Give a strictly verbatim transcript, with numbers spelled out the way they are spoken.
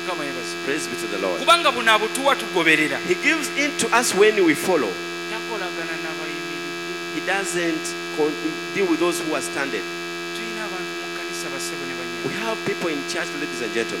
Praise be to the Lord. kubanga buno abutuwa tugoberera. He gives in to us when we follow. Takolagana n'abayimiridde. He doesn't con- deal with those who are standing. Tulina abantu mu kkanisa bassebo ne bannyabo. We have people in church, ladies and gentlemen.